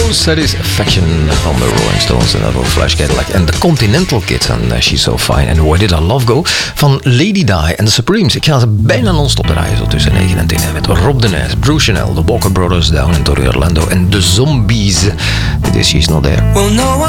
Satisfaction van de Rolling Stones en daarvoor Flash Cadillac en de Continental Kids en She's So Fine en Where Did Our Love Go van Lady Di en de Supremes. Ik ga ze bijna non-stop draaien zo tussen 9 en 10 met Rob de Nijs, Bruce Chanel, de Walker Brothers Down in Torrey Orlando en de Zombies. Dit is She's Not There.